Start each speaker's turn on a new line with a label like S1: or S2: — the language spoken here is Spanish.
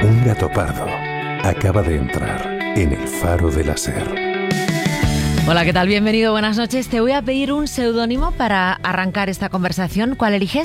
S1: Un gato pardo acaba de entrar en el faro de la SER.
S2: Hola, ¿qué tal? Bienvenido, buenas noches. Te voy a pedir un seudónimo para arrancar esta conversación. ¿Cuál eliges?